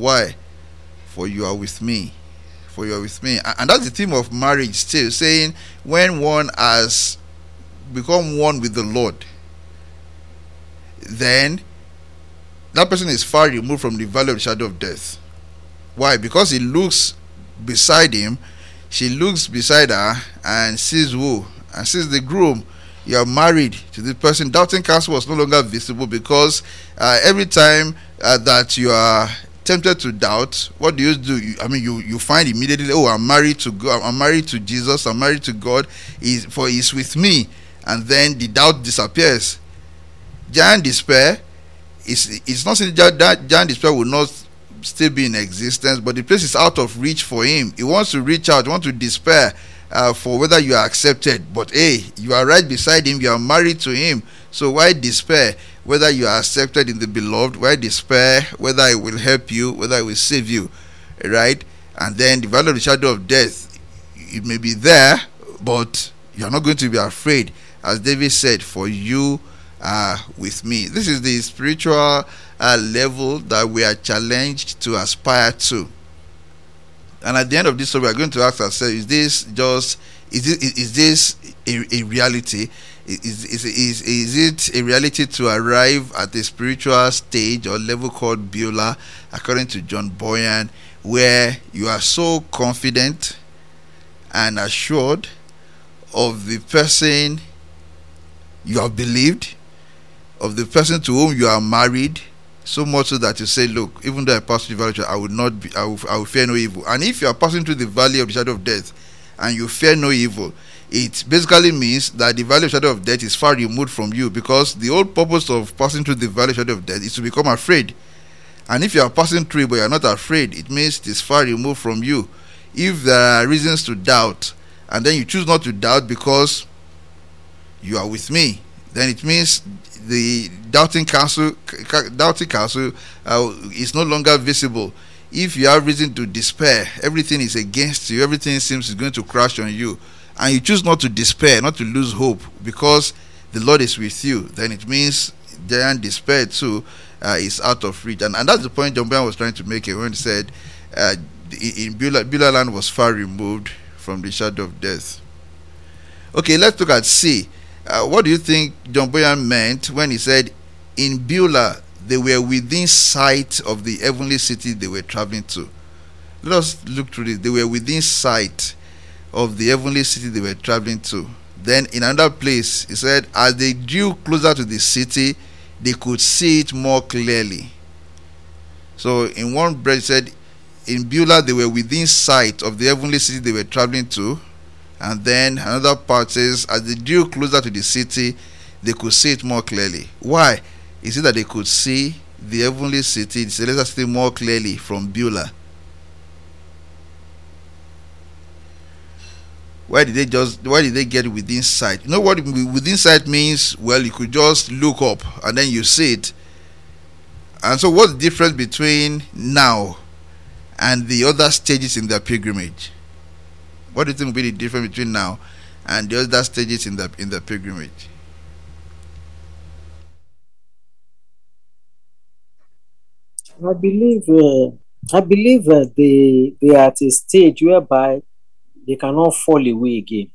Why? For you are with me. For you are with me. And that's the theme of marriage still, saying when one has become one with the Lord, then that person is far removed from the valley of the shadow of death. Why? Because he looks beside him, she looks beside her and sees who? And sees the groom. You are married to this person. Doubting counsel was no longer visible, because every time that you are tempted to doubt, what do? You find immediately, oh, I'm married to God, I'm married to Jesus, I'm married to God, he's with me. And then the doubt disappears. Giant despair is not saying that giant despair will not still be in existence, but the place is out of reach for him. He wants to reach out, wants to despair for whether you are accepted. But hey, you are right beside him, you are married to him. So why despair whether you are accepted in the beloved? Why despair whether it will help you, whether it will save you? Right? And then the valley of the shadow of death, it may be there, but you are not going to be afraid. As David said, for you are with me. This is the spiritual level that we are challenged to aspire to. And at the end of this story, we are going to ask ourselves, is this a reality? Is it a reality to arrive at a spiritual stage or level called Beulah, according to John Bunyan, where you are so confident and assured of the person you have believed, of the person to whom you are married, so much so that you say, look, even though I pass through the valley, I will fear no evil. And if you are passing through the valley of the shadow of death and you fear no evil, it basically means that the valley of shadow of death is far removed from you, because the whole purpose of passing through the valley of shadow of death is to become afraid. And if you are passing through it but you are not afraid, it means it is far removed from you. If there are reasons to doubt, and then you choose not to doubt because you are with me, then it means the doubting counsel is no longer visible. If you have reason to despair, everything is against you, everything seems going to crash on you, and you choose not to despair, not to lose hope, because the Lord is with you, then it means then despair too is out of reach. And that's the point John Bunyan was trying to make when he said in Beulah land was far removed from the shadow of death. Okay, let's look at C. What do you think John Bunyan meant when he said in Beulah they were within sight of the heavenly city they were traveling to? Let us look through this. They were within sight of the heavenly city they were traveling to. Then in another place he said, as they drew closer to the city, they could see it more clearly. So in one breath he said in Beulah they were within sight of the heavenly city they were traveling to. And then another part says, as they drew closer to the city, they could see it more clearly. Why? Is it that they could see the heavenly city, the celestial city, more clearly from Beulah? Why did they get within sight? You know what within sight means? Well, you could just look up and then you see it. And so what's the difference between now and the other stages in their pilgrimage? What do you think will be the difference between now and the other stages in the pilgrimage? I believe they are at a stage whereby they cannot fall away again.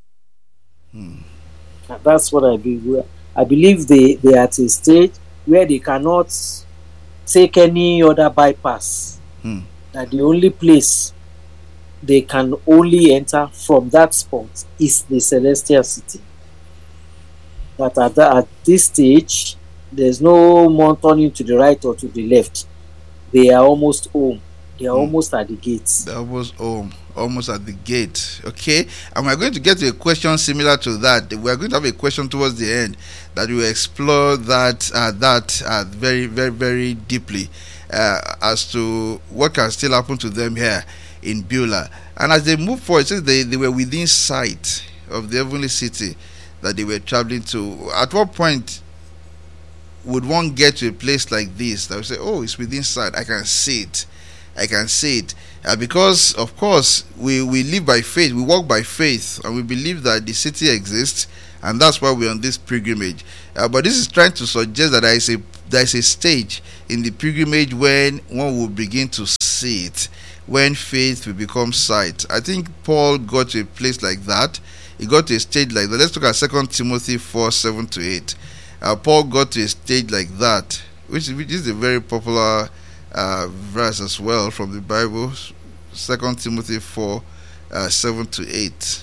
That's what I believe. I believe they are at a stage where they cannot take any other bypass. That the only place they can only enter from that spot is the celestial city. That at this stage, there's no more turning to the right or to the left. They are almost home. They are almost at the gates. They're almost home, almost at the gate. Okay, and we're going to get to a question similar to that. We're going to have a question towards the end that will explore that very, very, very deeply as to what can still happen to them here in Beulah. And as they move forward, it says they were within sight of the heavenly city that they were traveling to. At what point would one get to a place like this that would say, oh, it's within sight, I can see it, because of course we live by faith, we walk by faith, and we believe that the city exists, and that's why we're on this pilgrimage. But this is trying to suggest that there is a stage in the pilgrimage when one will begin to see it, when faith will become sight. I think Paul got to a place like that. He got to a stage like that. Let's look at 2 Timothy 4:7-8. Paul got to a stage like that, which is a very popular verse as well from the Bible. 2 Timothy 4:7-8.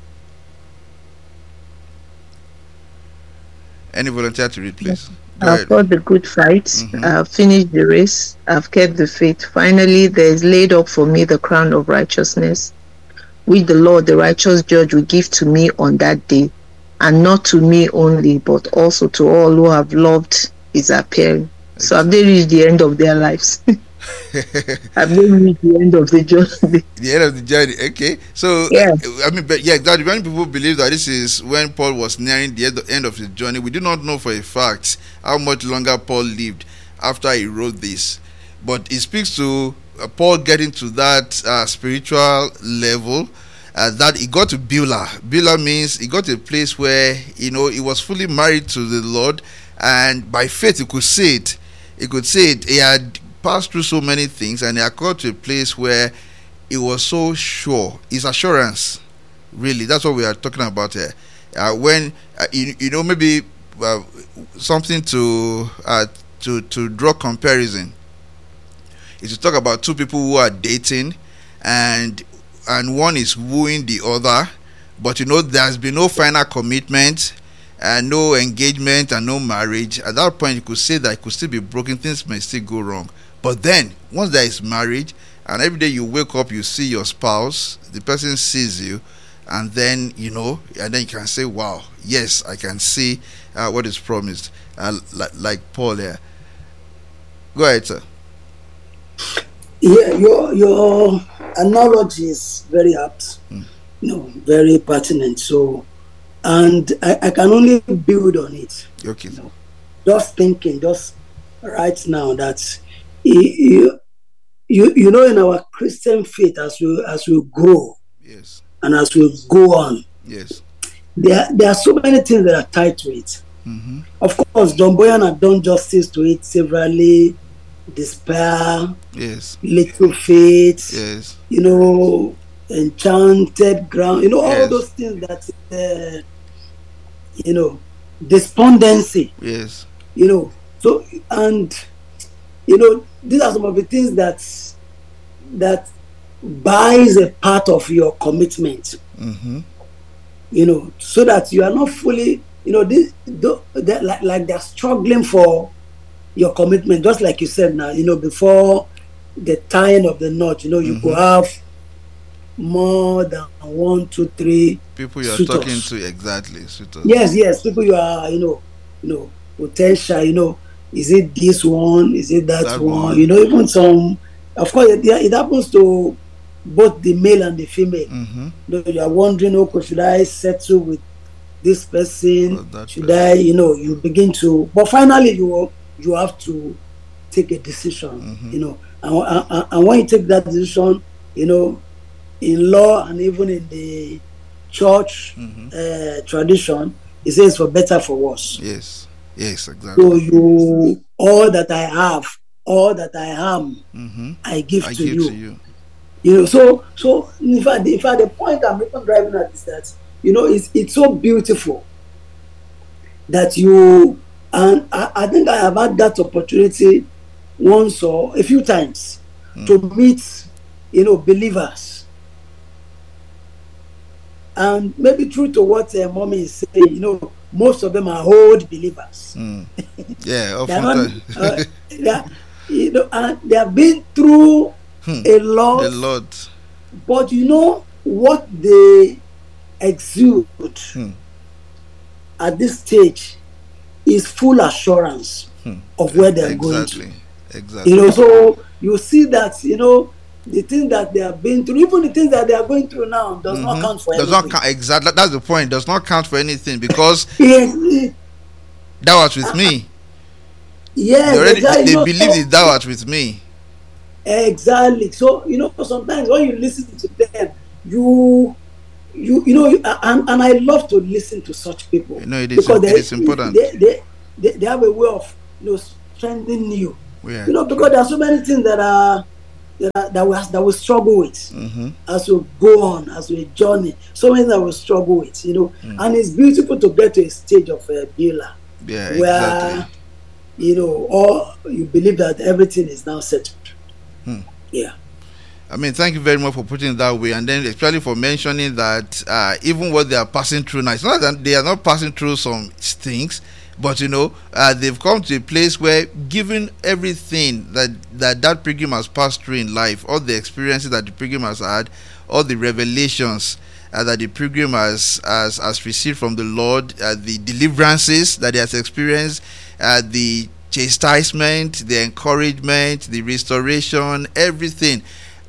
Any volunteer to read, please? I've fought the good fight. I've finished the race. I've kept the faith. Finally, there is laid up for me the crown of righteousness, which the Lord, the righteous judge, will give to me on that day, and not to me only, but also to all who have loved his appearing. So have they reached the end of their lives? Have they reached the end of the journey? The end of the journey. Okay. So Yeah. Exactly. Many people believe that this is when Paul was nearing the end of his journey. We do not know for a fact how much longer Paul lived after he wrote this, but it speaks to Paul getting to that spiritual level. That he got to Beulah. Beulah means he got to a place where he was fully married to the Lord, and by faith he could say it. He could say it. He had passed through so many things, and he had got to a place where he was so sure. His assurance, really, that's what we are talking about here. When maybe something to draw comparison is to talk about two people who are dating, and one is wooing the other, but there's been no final commitment and no engagement and no marriage. At that point, you could say that it could still be broken, things may still go wrong. But then once there is marriage, and every day you wake up, you see your spouse, the person sees you, and then you can say, wow, yes, I can see what is promised, like Paul here. Go ahead, sir. Yeah, your analogy is very apt, very pertinent. So, and I can only build on it. Okay. Just thinking, just right now, that in our Christian faith, as we grow, yes, and as we go on, yes, there are so many things that are tied to it. Of course, John Boyan had done justice to it severally. Despair, yes, little faith, yes, enchanted ground, yes, all those things that despondency, yes, so, and these are some of the things that buys a part of your commitment, so that you are not fully, they're struggling for your commitment, just like you said now, before the tying of the knot, you could have more than 1, 2, 3 people you are suitors. talking to, exactly, suitors. Yes, people you are, potential, is it this one, is it that one, even some, of course, it happens to both the male and the female. You are wondering, okay, should I settle with this person, should I, you begin to, but finally you have to take a decision, and when you take that decision, in law and even in the church tradition, it says for better, for worse. Yes, exactly. So all that I have, all that I am, I give to you. So in fact, the point I'm even driving at is that it's so beautiful that you. And I think I have had that opportunity once or a few times to meet, believers. And maybe true to what mommy is saying, most of them are old believers. Yeah, often. And they have been through a lot. But what they exude at this stage is full assurance of where they're going to. Exactly. So you see that, the things that they have been through, even the things that they are going through now, does not count for anything. Exactly. That's the point. Does not count for anything, because that was with me. Yes, they believed that was with me. Exactly. So sometimes when you listen to them, and I love to listen to such people. It is important. They have a way of strengthening you. Yeah, because there are so many things that are that we struggle with as we go on, as we journey. So many that we struggle with, and it's beautiful to get to a stage of Beulah, where exactly. Or you believe that everything is now settled. Yeah. I mean, thank you very much for putting it that way, and then especially for mentioning that even what they are passing through now, it's not that they are not passing through some things, but they've come to a place where, given everything that pilgrim has passed through in life, all the experiences that the pilgrim has had, all the revelations that the pilgrim has received from the Lord, the deliverances that he has experienced, the chastisement, the encouragement, the restoration, everything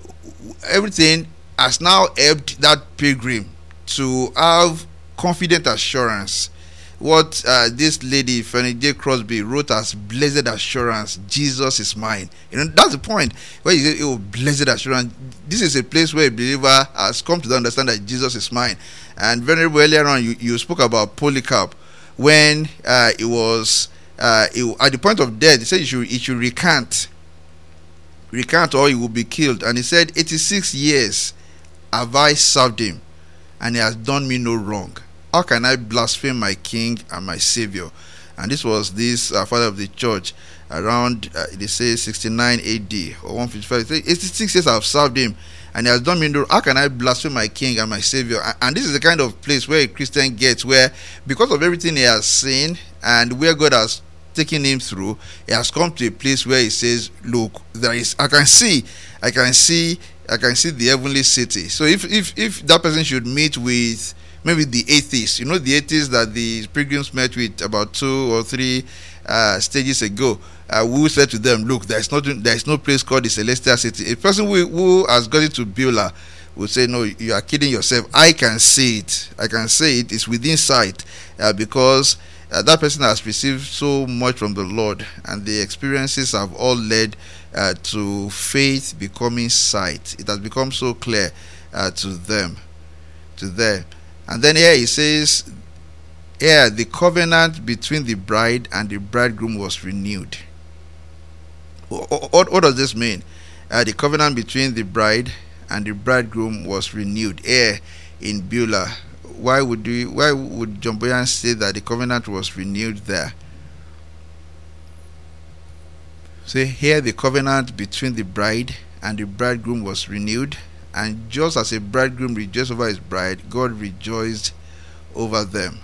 has now helped that pilgrim to have confident assurance. What this lady Fanny J. Crosby wrote as blessed assurance, Jesus is mine. That's the point where you say, oh, blessed assurance. This is a place where a believer has come to understand that Jesus is mine. And very earlier on, you spoke about Polycarp when it was at the point of death. He said he should recant or he will be killed. And he said, 86 years have I served him, and he has done me no wrong. How can I blaspheme my king and my savior? And this was this father of the church around they say 69 AD or 155. 86 years I have served him, and he has done me no. How can I blaspheme my king and my savior? And this is the kind of place where a Christian gets, where because of everything he has seen and where God has taken him through, he has come to a place where he says, look, I can see the heavenly city. So if that person should meet with maybe the atheists, the atheists that the pilgrims met with about 2 or 3 stages ago, who said to them, look, there is no place called the celestial city. A person who has gotten to Beulah will say, no, you are kidding yourself. I can see it. It's within sight, because that person has received so much from the Lord, and the experiences have all led to faith becoming sight. It has become so clear to them. And then here he says, the covenant between the bride and the bridegroom was renewed. What does this mean? The covenant between the bride and the bridegroom was renewed here in Beulah. Why would John Bunyan say that the covenant was renewed there? Say here the covenant between the bride and the bridegroom was renewed, and just as a bridegroom rejoiced over his bride, God rejoiced over them.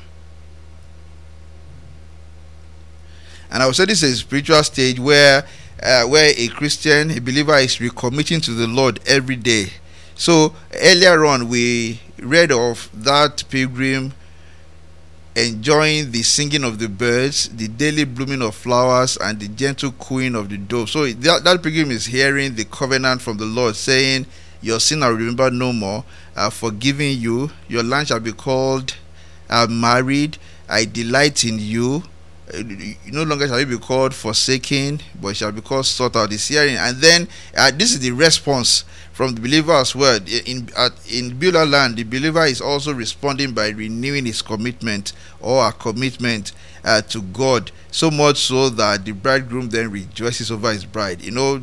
And I would say this is a spiritual stage where a Christian, a believer, is recommitting to the Lord every day. So earlier on we read of that pilgrim enjoying the singing of the birds, the daily blooming of flowers, and the gentle cooing of the dove. So that pilgrim is hearing the covenant from the Lord, saying, your sin I will remember no more, forgiving you, your land shall be called married, I delight in you. No longer shall it be called forsaken, but it shall be called sought out. Is hearing, and then this is the response from the believer as well. In Beulah land, the believer is also responding by renewing his commitment or a commitment to God, so much so that the bridegroom then rejoices over his bride.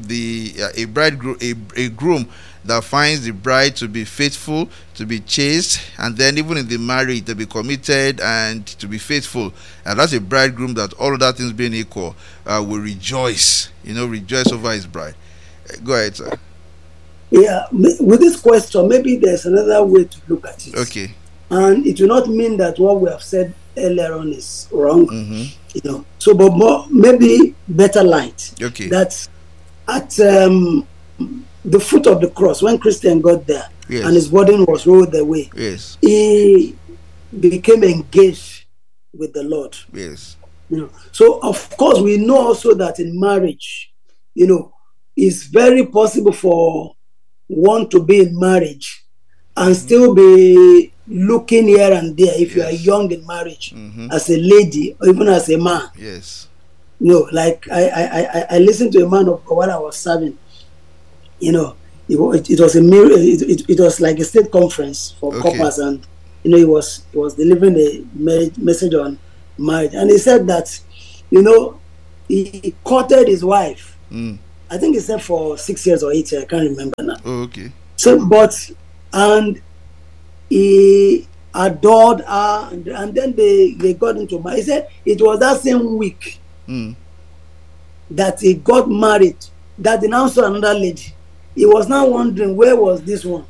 A groom that finds the bride to be faithful, to be chaste, and then even in the marriage to be committed and to be faithful, and that's a bridegroom that, all other things being equal, will rejoice over his bride. Go ahead, sir. Yeah, with this question, maybe there's another way to look at it. Okay. And it will not mean that what we have said earlier on is wrong. Mm-hmm. So, but more, maybe better light. Okay. That at the foot of the cross, when Christian got there, yes, and his burden was rolled away, yes, he became engaged with the Lord. Yes. So of course we know also that in marriage, it's very possible for one to be in marriage and still be looking here and there if you are young in marriage, as a lady or even as a man. Yes. Like I listened to a man of God while I was serving. It was like a state conference for couples, and he was delivering a message on marriage, and he said that he courted his wife I think he said for 6 years or 8 years. I can't remember now. Oh, okay. So, and he adored her, and then they got into marriage. He said it was that same week that he got married that he now saw another lady. He was now wondering, where was this one?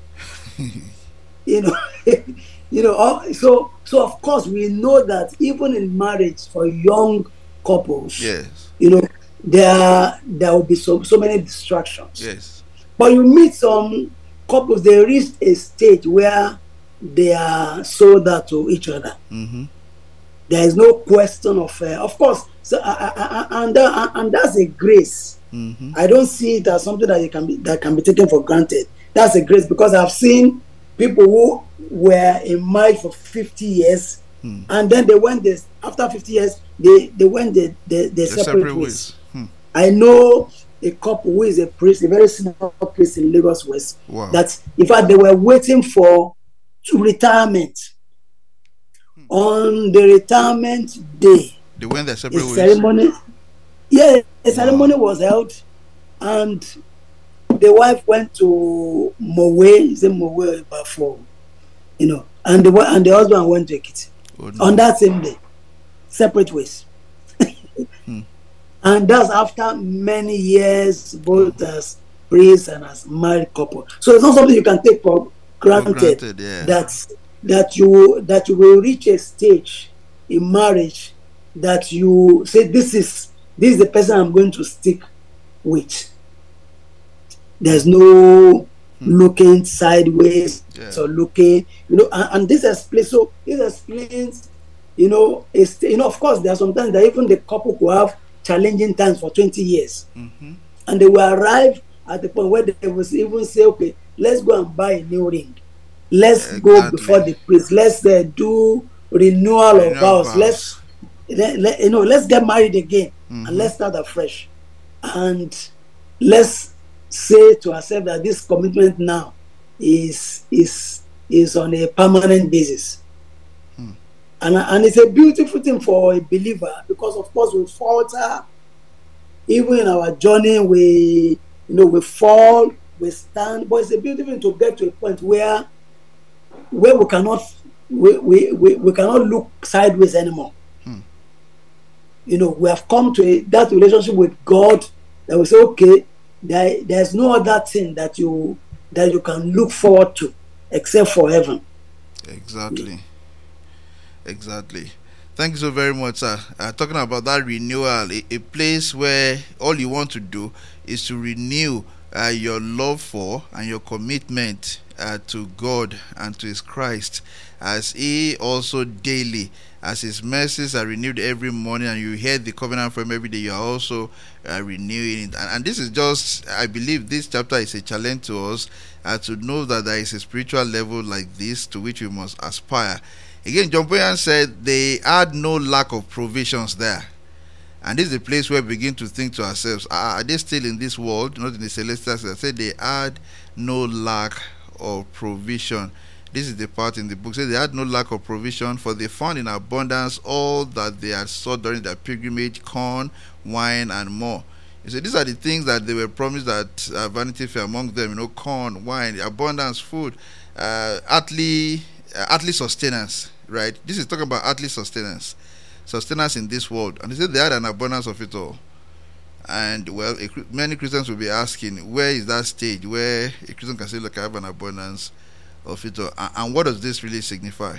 So of course we know that even in marriage for young couples, yes, there will be so many distractions. Yes. But you meet some couples, they reach a stage where they are sold out to each other. There is no question of course. So and that's a grace. I don't see it as something that can be taken for granted. That's a grace, because I've seen people who were in marriage for 50 years, and then after 50 years they separate ways. I know a couple who is a priest, a very senior priest in Lagos West. Wow. That in fact they were waiting for retirement. On the retirement day, they went their separate ways. Ceremony. Yeah, a ceremony was held, and the wife went to Mowe, Bafo, and the husband went to Ekiti. Oh, no. On that same day, separate ways. And that's after many years, both as priests and as married couple. So it's not something you can take for granted. Yeah. That you will reach a stage in marriage that you say, this is the person I'm going to stick with. There's no looking sideways or looking, and this explains. So this explains, of course, there are sometimes that even the couple could have challenging times for 20 years, and they will arrive at the point where they will even say, okay, let's go and buy a new ring. Let's go before the priest. Let's do renewal of vows. Let's get married again, and let's start afresh. And let's say to ourselves that this commitment now is on a permanent basis. And it's a beautiful thing for a believer, because of course we falter. Even in our journey, we fall, we stand, but it's a beautiful thing to get to a point where we cannot look sideways anymore. We have come to that relationship with God that we say, okay, there's no other thing that you can look forward to except for heaven. Exactly. Thank you so very much, sir. Talking about that renewal, a place where all you want to do is to renew your love for and your commitment to God and to His Christ, as He also daily, as His mercies are renewed every morning, and you hear the covenant from every day, you are also renewing it. And this is just, I believe this chapter is a challenge to us to know that there is a spiritual level like this to which we must aspire. Again, John Bunyan said they had no lack of provisions there. And this is the place where we begin to think to ourselves, are they still in this world, not in the celestial state? I said they had no lack of provision. This is the part in the book. Says they had no lack of provision, for they found in abundance all that they had sought during their pilgrimage, corn, wine, and more. You see, these are the things that they were promised that Vanity Fair among them, corn, wine, abundance, food, earthly sustenance, right? This is talking about earthly sustenance in this world. And they said they had an abundance of it all. And well, many Christians will be asking, where is that stage where a Christian can say, look, I have an abundance of it all? And what does this really signify?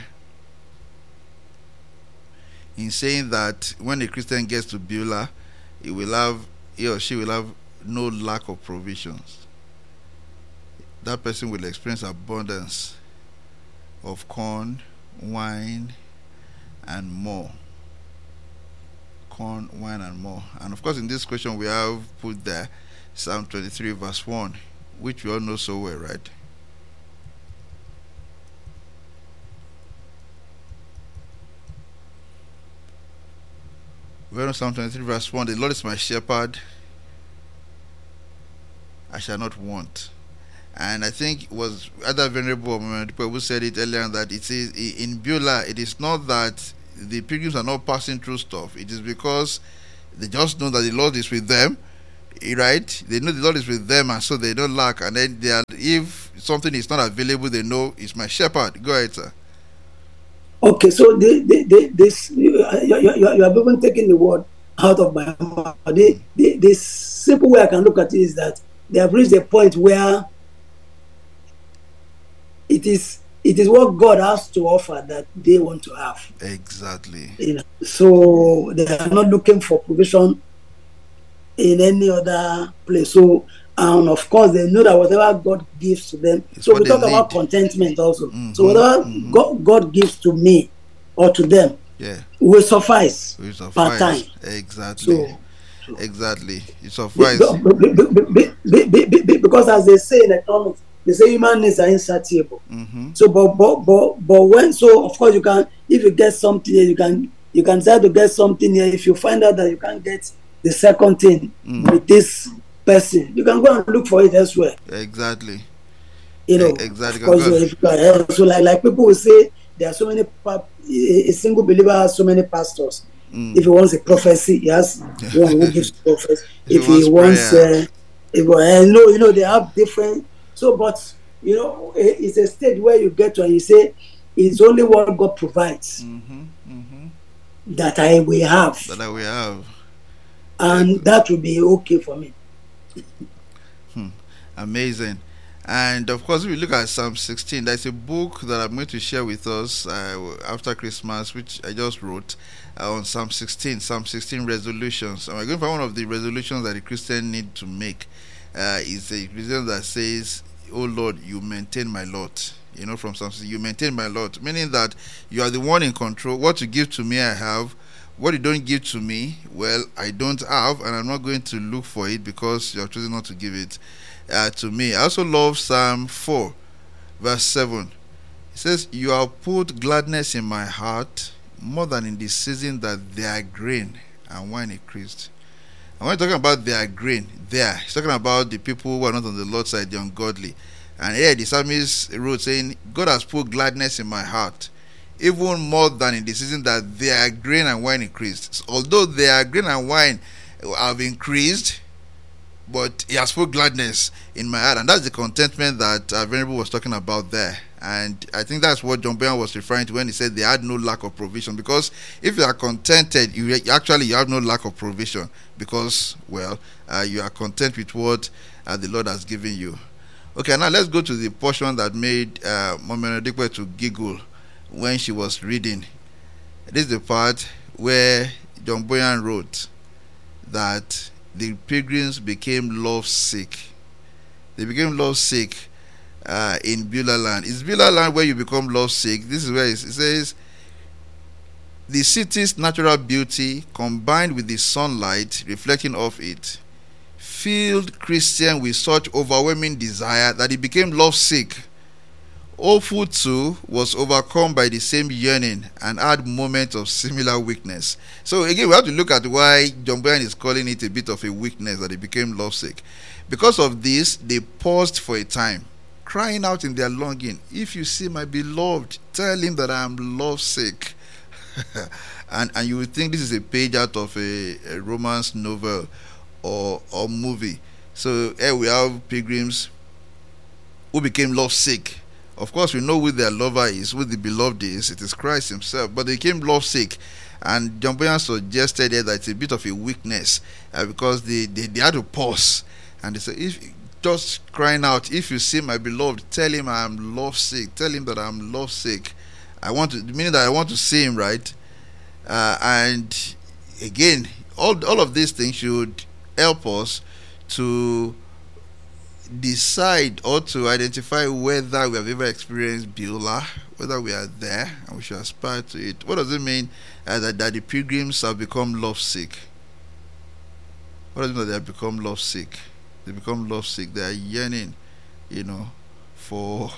In saying that when a Christian gets to Beulah, he or she will have no lack of provisions. That person will experience abundance of corn, wine, and more. Corn, wine, and more. And of course, in this question, we have put there Psalm 23, verse 1, which we all know so well, right? We know Psalm 23, verse 1, the Lord is my shepherd, I shall not want. And I think it was other venerable people who said it earlier, that it is in Beulah, it is not that the pilgrims are not passing through stuff. It is because they just know that the Lord is with them. right? They know the Lord is with them, and so they don't lack. And then if something is not available, they know it's my shepherd. Go ahead, sir. Okay, so this you have even taken the word out of my mouth. The simple way I can look at it is that they have reached a point where it is what God has to offer that they want to have. Exactly. So they are not looking for provision in any other place. So, and of course, they know that whatever God gives to them. So we talk about contentment also. So whatever God gives to me or to them, will suffice per time. Exactly. Exactly. It suffices. Because as they say in economics, they say human needs are insatiable. So, but when, so of course you can, if you get something here, you can try to get something here. If you find out that you can't get the second thing with this person, you can go and look for it elsewhere. Exactly. Exactly. Of course, so like people will say, there are so many. A single believer has so many pastors. If he wants a prophecy, he has one who gives prophecy. If he wants, they have different. So, but it's a stage where you get to and you say, it's only what God provides that I will have. And that will be okay for me. Amazing. And of course, if we look at Psalm 16, there's a book that I'm going to share with us after Christmas, which I just wrote on Psalm 16 resolutions. And we're going for one of the resolutions that the Christian need to make. Is a resolution that says, "Oh Lord, you maintain my lot." From Psalm 16, you maintain my lot, meaning that you are the one in control. What you give to me, I have. What you don't give to me, well, I don't have, and I'm not going to look for it because you have chosen not to give it to me. I also love Psalm 4 verse 7. It says, "You have put gladness in my heart more than in the season that their grain and wine increased." And when you're talking about their grain, he's talking about the people who are not on the Lord's side, the ungodly. And here the psalmist wrote saying, God has put gladness in my heart even more than in the season that their grain and wine increased. So although their grain and wine have increased, but he has put gladness in my heart. And that's the contentment that Venerable was talking about there. And I think that's what John Bunyan was referring to when he said they had no lack of provision. Because if you are contented, you have no lack of provision. Because, well, you are content with what the Lord has given you. Okay, now let's go to the portion that made Mama Nodikwe to giggle when she was reading. This is the part where John Bunyan wrote that the pilgrims became lovesick. They became lovesick in Beulah land. Is Beulah land where you become lovesick? This is where it says, the city's natural beauty combined with the sunlight reflecting off it filled Christian with such overwhelming desire that he became lovesick. Awful too was overcome by the same yearning and had moments of similar weakness. So again, we have to look at why John Bunyan is calling it a bit of a weakness that he became lovesick. Because of this, they paused for a time, crying out in their longing, "If you see my beloved, tell him that I am lovesick." and you would think this is a page out of a romance novel or movie. So here we have pilgrims who became lovesick. Of course, we know who their lover is, who the beloved is. It is Christ himself. But they became lovesick. And John Bunyan suggested here that it's a bit of a weakness because they had to pause. And they said, if just crying out, "If you see my beloved, tell him I am lovesick. Tell him that I am lovesick." Meaning that I want to see him, right? And again, all of these things should help us to decide or to identify whether we have ever experienced Beulah, whether we are there and we should aspire to it. What does it mean that the pilgrims have become lovesick? What does it mean that they have become lovesick? They become lovesick. They are yearning, for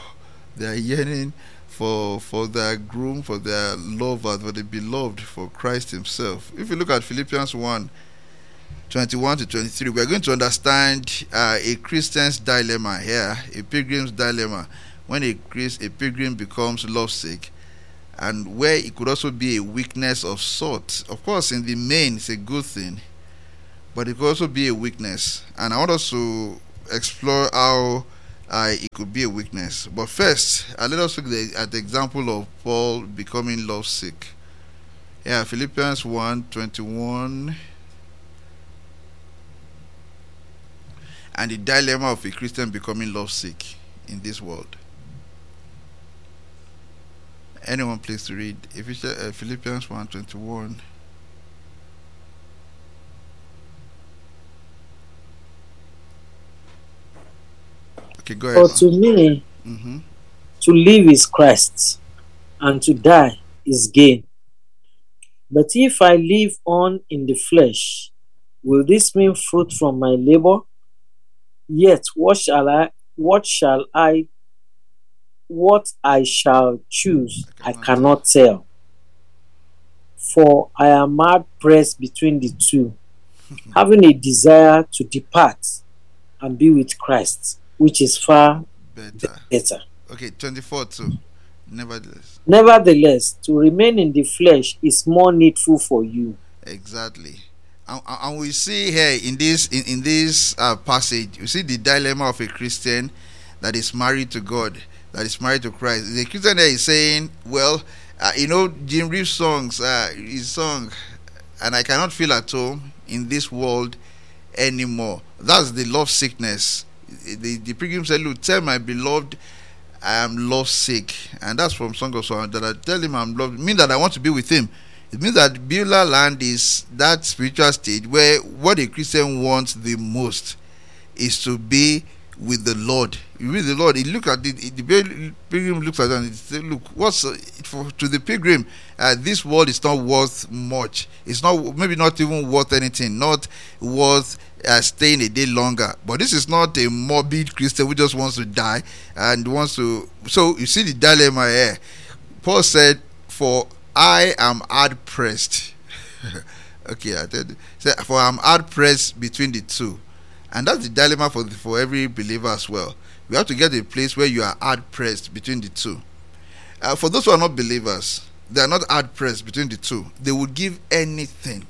their groom, for their lover, for the beloved, for Christ himself. If you look at Philippians 1:21 to 23, we're going to understand a Christian's dilemma here, a pilgrim's dilemma, when a pilgrim becomes lovesick, and where it could also be a weakness of sort. Of course, in the main, it's a good thing, but it could also be a weakness. And I want us to explore how it could be a weakness. But first, let us look at the example of Paul becoming lovesick. Yeah, Philippians 1:21. And the dilemma of a Christian becoming lovesick in this world. Anyone please to read Philippians 1:21. Okay, go ahead. For to me, Mm-hmm. to live is Christ, and to die is gain. But if I live on in the flesh, will this mean fruit from my labor? Yet what I shall choose, I cannot tell. For I am hard pressed between the two, having a desire to depart and be with Christ, which is far better. Okay, 24 too. Nevertheless, to remain in the flesh is more needful for you. Exactly. And we see here in this passage, you see the dilemma of a Christian that is married to God, that is married to Christ. The Christian there is saying, well, Jim Reeves' his song, and I cannot feel at home in this world anymore. That's the love sickness. The pilgrim said, look, tell my beloved I am love sick. And that's from Song of Songs, that I tell him I'm loved. It means that I want to be with him. It means that Beulah land is that spiritual state where what a Christian wants the most is to be with the Lord. You read the Lord, he look at it, the pilgrim looks at it and he says, look, to the pilgrim, this world is not worth much. It's not, maybe not even worth anything, not worth staying a day longer. But this is not a morbid Christian who just wants to die and wants to. So you see the dilemma here. Paul said, for I am hard pressed. Okay, for I'm hard pressed between the two. And that's the dilemma for every believer as well. We have to get to a place where you are hard pressed between the two. For those who are not believers, they are not hard pressed between the two. They would give anything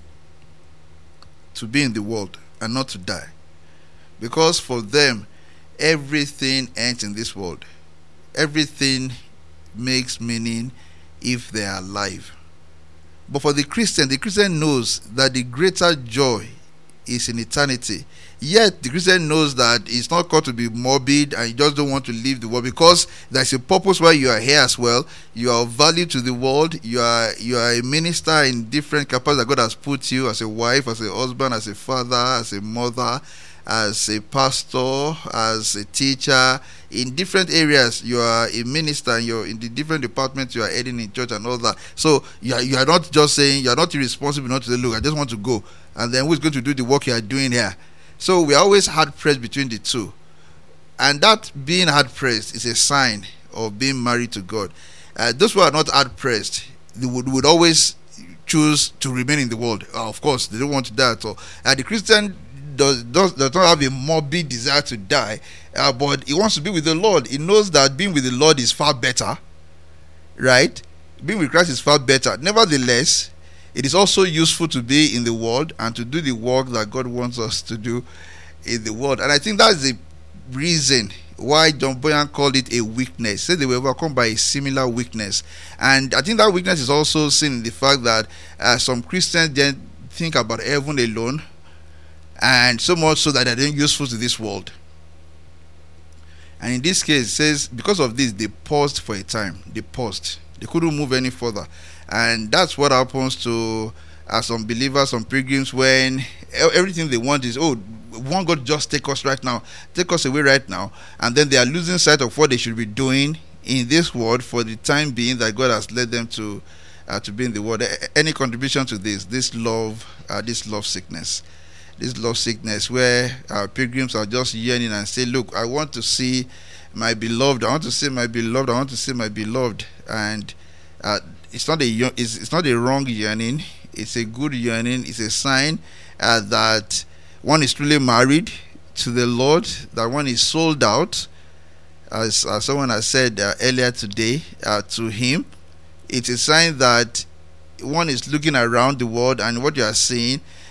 to be in the world and not to die. Because for them, everything ends in this world. Everything makes meaning if they are alive. But for the Christian knows that the greater joy is in eternity. Yet the Christian knows that it's not called to be morbid and you just don't want to leave the world, because there's a purpose why you are here as well. You are of value to the world. You are a minister in different capacities that God has put you, as a wife, as a husband, as a father, as a mother, as a pastor, as a teacher. In different areas you are a minister, and you're in the different departments you are heading in church and all that. So you are not just saying, you are not irresponsible not to say, look, I just want to go, and then who's going to do the work you are doing here? So we are always hard pressed between the two, and that being hard pressed is a sign of being married to God. Those who are not hard pressed, they would always choose to remain in the world. Of course, they don't want to die at all. The Christian does not have a morbid desire to die, but he wants to be with the Lord. He knows that being with the Lord is far better, right? Being with Christ is far better. Nevertheless, it is also useful to be in the world and to do the work that God wants us to do in the world. And I think that's the reason why John Bunyan called it a weakness. Said they were overcome by a similar weakness. And I think that weakness is also seen in the fact that some Christians then think about heaven alone, and so much so that they're then useful to this world. And in this case, it says because of this, they paused for a time. They paused. They couldn't move any further. And that's what happens to some believers, some pilgrims, when everything they want is, won't God just take us right now, take us away right now, and then they are losing sight of what they should be doing in this world for the time being that God has led them to be in the world. Any contribution to this love sickness, where pilgrims are just yearning and say, look, I want to see my beloved, I want to see my beloved, I want to see my beloved. And it's not a wrong yearning. It's a good yearning. It's a sign that one is truly married to the Lord, that one is sold out, as someone has said earlier today, to Him. It's a sign that one is looking around the world, and what you are seeing,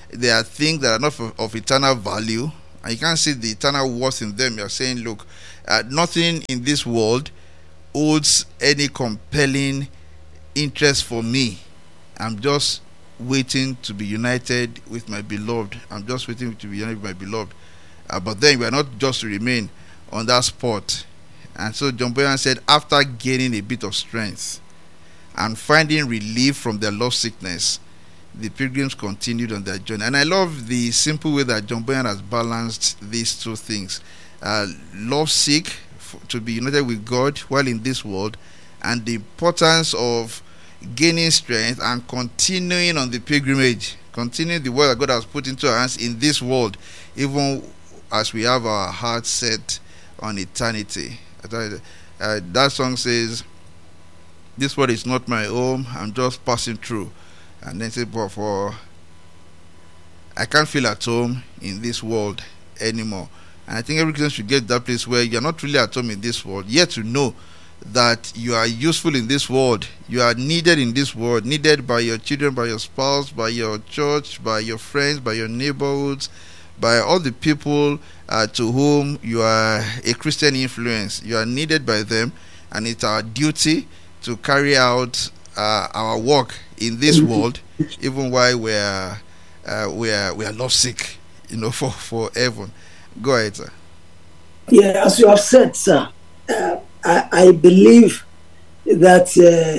there are things that are not of eternal value, and you can't see the eternal worth in them. You're saying, look, nothing in this world holds any compelling interest for me. I'm just waiting to be united with my beloved. I'm just waiting to be united with my beloved. But then we are not just to remain on that spot. And so John Bunyan said, after gaining a bit of strength and finding relief from their love sickness, the pilgrims continued on their journey. And I love the simple way that John Bunyan has balanced these two things. Love sick to be united with God while in this world, and the importance of gaining strength and continuing on the pilgrimage, continuing the work that God has put into our hands in this world, even as we have our hearts set on eternity. That song says, this world is not my home, I'm just passing through. And then say, but for I can't feel at home in this world anymore. And I think every Christian should get to that place where you're not really at home in this world, yet to know that you are useful in this world, you are needed in this world, needed by your children, by your spouse, by your church, by your friends, by your neighborhoods, by all the people to whom you are a Christian influence. You are needed by them, and it's our duty to carry out our work in this world, even while we are lovesick, for heaven. Go ahead, sir. Yeah, as you have said, sir, I believe that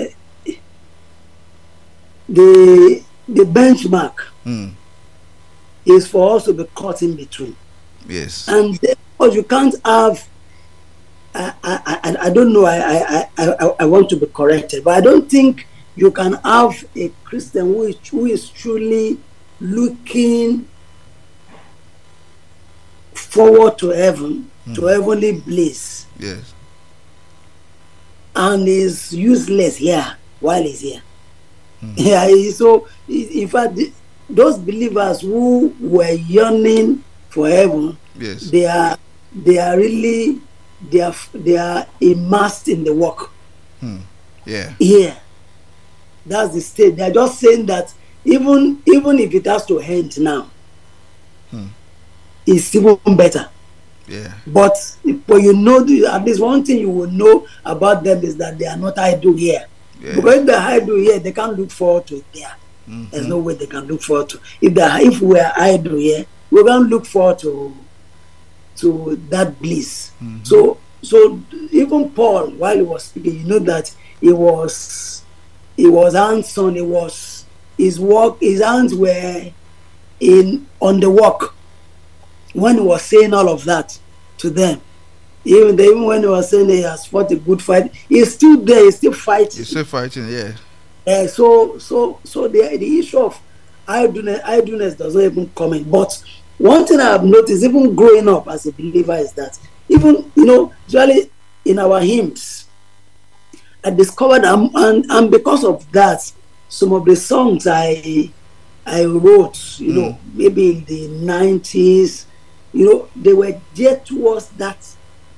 the benchmark is for us to be caught in between. Yes. And therefore you can't have. I don't know. I want to be corrected, but I don't think you can have a Christian who is truly looking forward to heaven, to heavenly bliss. Yes. And is useless here while he's here. Yeah. So, in fact, those believers who were yearning for heaven, yes, they are really they are immersed in the work. Yeah. Yeah. That's the state. They are just saying that even if it has to end now, it's even better. Yeah. But at least one thing you will know about them is that they are not idle here. Yeah. Because if they're idle here, they can't look forward to it there. There's no way they can look forward to. If we are idle here, we can't look forward to that bliss. So even Paul, while he was speaking, that he was hands-on. His hands were on the work. When he was saying all of that to them, even when he was saying he has fought a good fight, he's still there. He's still fighting. He's still fighting, yeah. So the issue of idleness does not even come in. But one thing I have noticed, even growing up as a believer, is that even usually in our hymns, I discovered and because of that, some of the songs I wrote, maybe in the 90s, they were geared towards that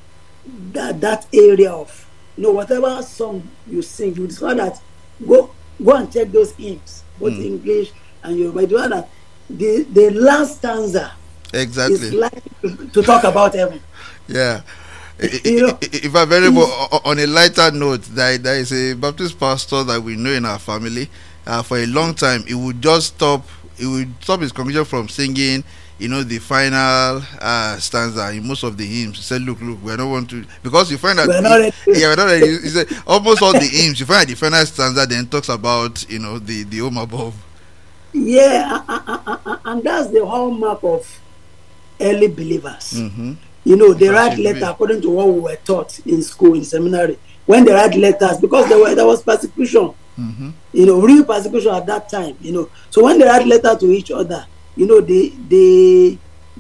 area of, whatever song you sing, you discover that go and check those hymns, both English and Yoruba. You know that the last stanza is like to talk about heaven. Yeah. If I'm very on a lighter note, there is a Baptist pastor that we know in our family. For a long time, he would just stop his congregation from singing, the final stanza in most of the hymns. He said, look, we don't want to, because you find that we're not ready. He said almost all the hymns, you find that the final stanza then talks about, the home above. Yeah, and that's the hallmark of early believers. They write letters according to what we were taught in school, in seminary. When they write letters, because there was persecution, real persecution at that time. So when they write letters to each other, the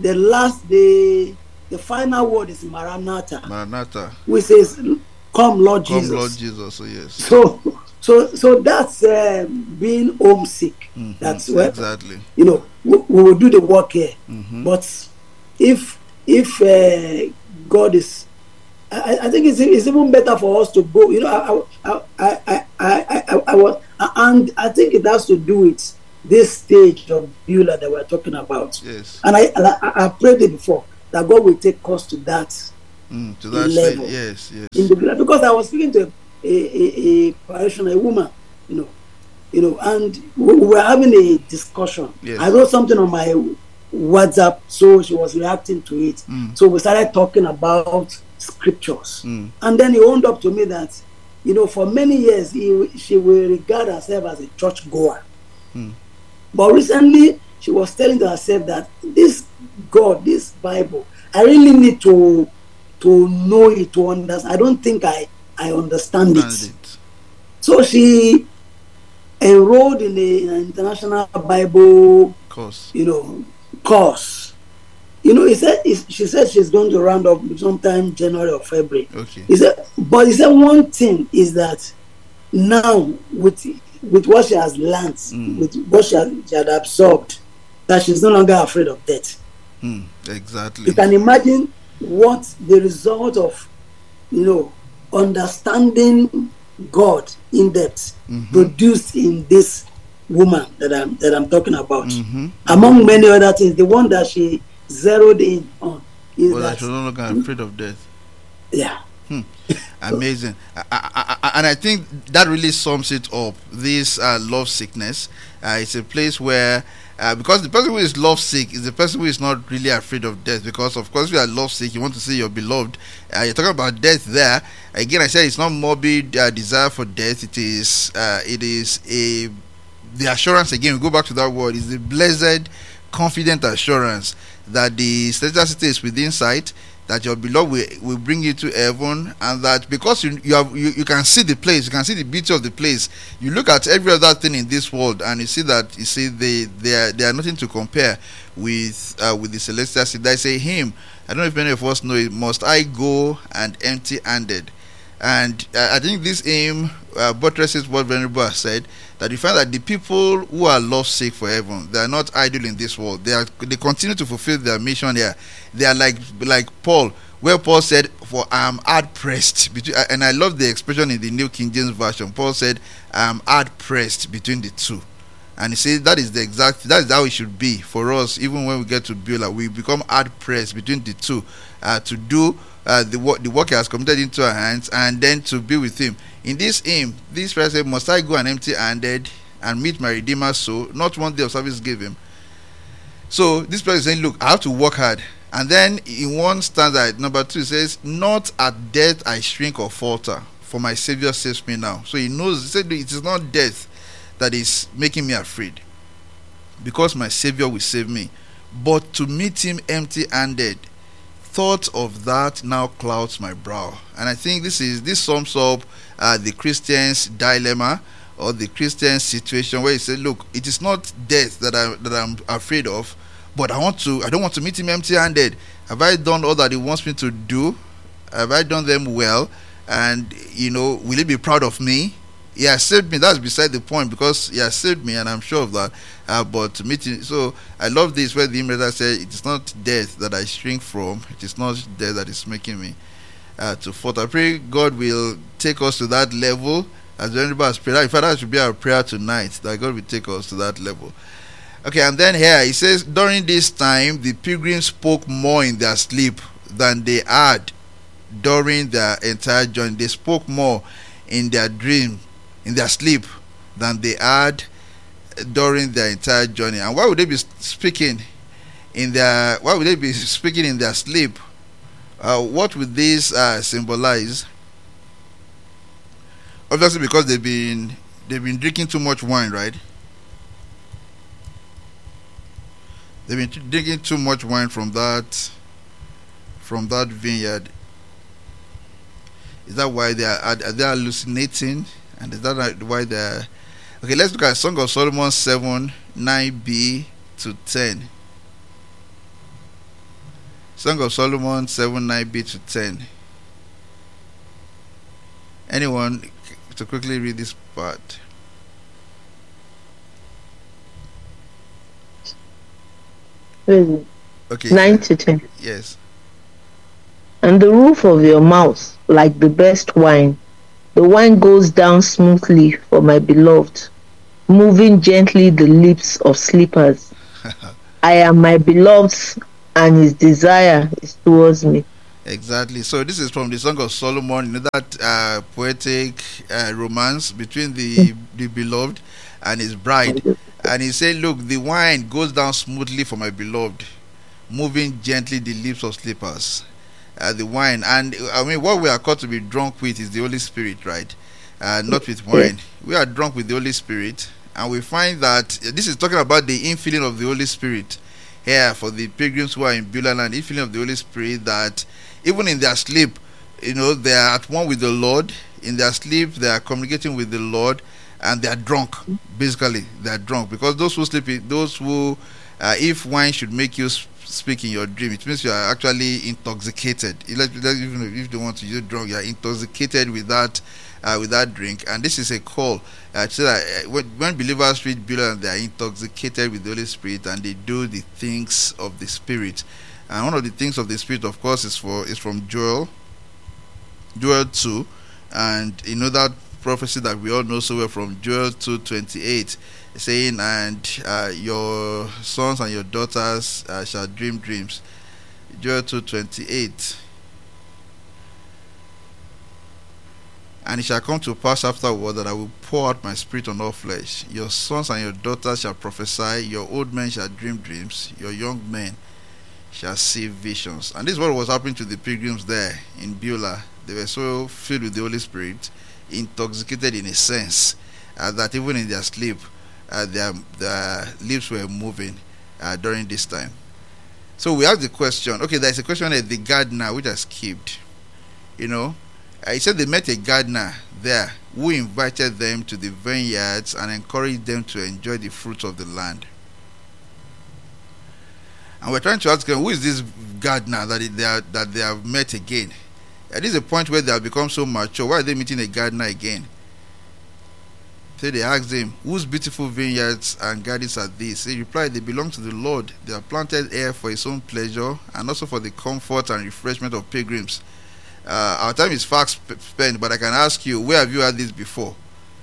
final word is Maranatha, which says, "Come, Lord Jesus." Come, Lord Jesus. So yes. So that's being homesick. That's where exactly. We will do the work here, but if God is, I think it's even better for us to go. I was, and I think it has to do with this stage of Beulah that we're talking about. Yes. And I prayed it before that God will take us to that level. Yes. Because I was speaking to a parishioner, a woman, and we were having a discussion. Yes. I wrote something on my WhatsApp, so she was reacting to it. So we started talking about scriptures, and then he owned up to me that, for many years she will regard herself as a church goer, but recently she was telling herself that this God, this Bible, I really need to know it, to understand. I don't think I understand it. So she enrolled in an international Bible course. Course. She said she's going to round up sometime January or February. Okay. He said one thing is that now with what she has learned, with what she had absorbed, that she's no longer afraid of death. Exactly. You can imagine what the result of understanding God in depth produced in this woman that I'm talking about. Among many other things, the one that she zeroed in on is that she's no longer afraid of death. Yeah. Amazing. And I think that really sums it up. This love sickness, it's a place where because the person who is love sick is the person who is not really afraid of death, because of course if you are love sick, you want to see your beloved. You're talking about death there. Again, I said it's not morbid desire for death. It is the assurance. Again, we go back to that word, is the blessed confident assurance that the celestial city is within sight, that your beloved will bring you to heaven, and that because you can see the place, you can see the beauty of the place. You look at every other thing in this world and you see they are nothing to compare with the celestial city. There's a hymn, I don't know if many of us know it, "Must I Go and Empty-Handed?" And I think this hymn buttresses what Venerable has said, that you find that the people who are lovesick for heaven, they are not idle in this world. They continue to fulfill their mission here. They are like Paul, where Paul said, "For I am hard pressed between," and I love the expression in the New King James Version. Paul said, "I am hard pressed between the two." And he said that is how it should be for us. Even when we get to Beulah, we become hard pressed between the two, to do the work he has committed into our hands, and then to be with him. In this hymn, this person said, "Must I go and empty-handed and meet my Redeemer's soul? Not one day of service give him." So this person is saying, look, I have to work hard. And then in one stanza, number 2, it says, "Not at death I shrink or falter, for my Savior saves me now." So he knows, he said, it is not death that is making me afraid, because my Savior will save me. But to meet him empty-handed, thought of that now clouds my brow. And I think this sums up the Christian's dilemma, or the Christian's situation, where he said, look, it is not death that I'm afraid of, but I don't want to meet him empty-handed. Have I done all that he wants me to do? Have I done them well? And will he be proud of me? He has saved me. That's beside the point, because he has saved me, and I'm sure of that. But to meet him, so I love this, where the hymn writer said, "It is not death that I shrink from. It is not death that is making me to fall." I pray God will take us to that level, as everybody has prayed. In fact, that should be our prayer tonight, that God will take us to that level. Okay, and then here he says, "During this time, the pilgrims spoke more in their sleep than they had during their entire journey." They spoke more in their dream, in their sleep, than they had during their entire journey. And why would they be speaking in their sleep? What would this symbolize? Obviously, because they've been drinking too much wine, right? They've been drinking too much wine from that vineyard. Is that why they are hallucinating? And is that why they're... Okay, let's look at Song of Solomon 7, 9b to 10. Song of Solomon 7, 9b to 10. Anyone to quickly read this part? Okay. 9 to 10. Yes. "And the roof of your mouth, like the best wine, the wine goes down smoothly for my beloved. moving gently the lips of sleepers. I am my beloved's, and his desire is towards me. Exactly. So this is from the Song of Solomon, you know, that poetic romance between the beloved and his bride. And he said, "Look, the wine goes down smoothly for my beloved, moving gently the lips of sleepers." The wine, and I mean, what we are called to be drunk with is the Holy Spirit, right? Not with wine. We are drunk with the Holy Spirit, and we find that this is talking about the infilling of the Holy Spirit here for the pilgrims who are in Beulah land. Infilling of the Holy Spirit, that even in their sleep, you know, they are at one with the Lord. In their sleep, they are communicating with the Lord, and they are drunk. Basically, they are drunk, because those who sleep, those who, if wine should make you speak in your dream, it means you are actually intoxicated. Even if you don't want to use drunk, you are intoxicated with that drink. And this is a call so that when believers read Beulah, they are intoxicated with the Holy Spirit, and they do the things of the Spirit. And one of the things of the Spirit, of course, is from Joel 2, and you know that prophecy that we all know so well from Joel 2:28, saying, "And your sons and your daughters shall dream dreams." Joel 2:28. "And it shall come to pass afterward that I will pour out my spirit on all flesh. Your sons and your daughters shall prophesy, your old men shall dream dreams, your young men shall see visions." And this is what was happening to the pilgrims there in Beulah. They were so filled with the Holy Spirit, intoxicated in a sense, that even in their sleep, their lips were moving during this time. So we ask the question, okay, there's a question at the gardener, which I skipped. You know, he said they met a gardener there who invited them to the vineyards and encouraged them to enjoy the fruits of the land. And we're trying to ask them, who is this gardener that they have met again? This is a point where they have become so mature. Why are they meeting a gardener again? So they asked him, "Whose beautiful vineyards and gardens are these?" He replied, "They belong to the Lord. They are planted here for his own pleasure and also for the comfort and refreshment of pilgrims." Our time is fast spent, but I can ask you, where have you heard this before?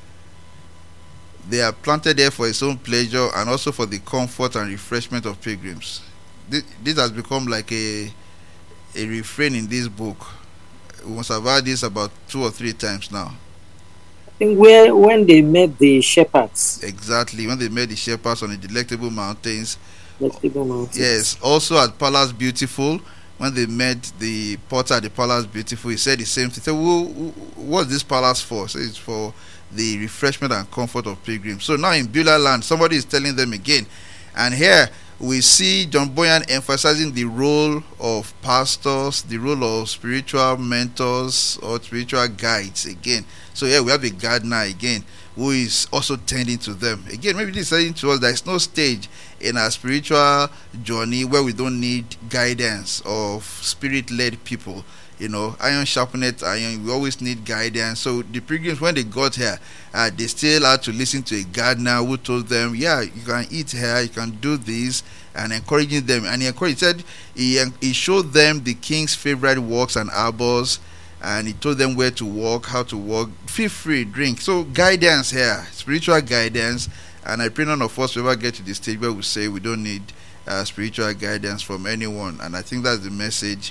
They are planted here for his own pleasure and also for the comfort and refreshment of pilgrims. This has become like a refrain in this book. We must have heard this about 2 or 3 times now. I think when they met the shepherds. Exactly, when they met the shepherds on the Delectable Mountains. Delectable Mountains. Yes, also at Palace Beautiful, when they met the potter at the Palace Beautiful, he said the same thing. He said, what's this palace for? So it's for the refreshment and comfort of pilgrims. So now in Beulah land, somebody is telling them again. And here we see John Bunyan emphasizing the role of pastors, the role of spiritual mentors or spiritual guides again. So here we have a gardener again who is also tending to them. Again, maybe this is saying to us there is no stage in our spiritual journey where we don't need guidance of spirit-led people. You know, iron sharpeneth iron. We always need guidance. So the pilgrims, when they got here, they still had to listen to a gardener who told them, "Yeah, you can eat here, you can do this," and encouraging them. And he said he showed them the king's favorite walks and arbors, and he told them where to walk, how to walk. Feel free, drink. So guidance here, spiritual guidance. And I pray none of us will ever get to the stage where we say we don't need spiritual guidance from anyone. And I think that's the message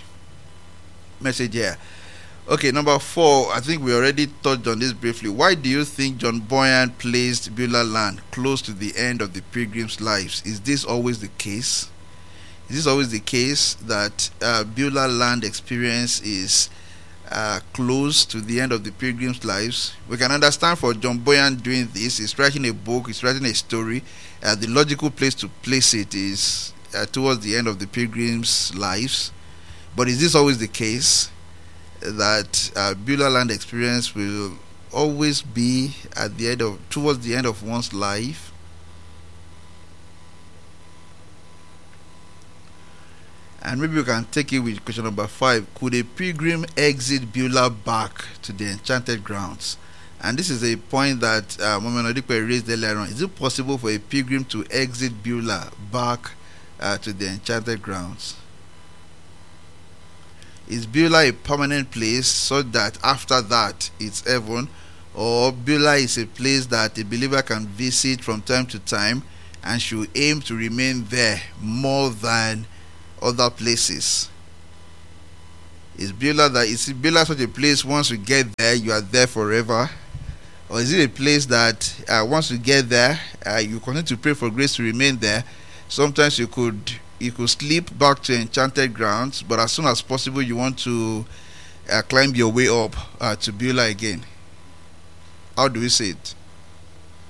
here. Okay, number 4, I think we already touched on this briefly. Why do you think John Bunyan placed Beulah land close to the end of the pilgrims' lives? Is this always the case? Is this always the case that Beulah land experience is close to the end of the pilgrims' lives? We can understand for John Bunyan doing this. He's writing a book, he's writing a story. The logical place to place it is towards the end of the pilgrims' lives. But is this always the case that Beulah land experience will always be at the end of, towards the end of one's life? And maybe we can take it with question number 5. Could a pilgrim exit Beulah back to the enchanted grounds? And this is a point that Mama Nodipe raised earlier on. Is it possible for a pilgrim to exit Beulah back to the enchanted grounds? Is Beulah a permanent place so that after that it's heaven? or Beulah is a place that a believer can visit from time to time and should aim to remain there more than other places? Is Beulah such a place once you get there you are there forever? Or is it a place that once you get there you continue to pray for grace to remain there? Sometimes you could slip back to enchanted grounds, but as soon as possible you want to climb your way up to Beulah again. How do we say it?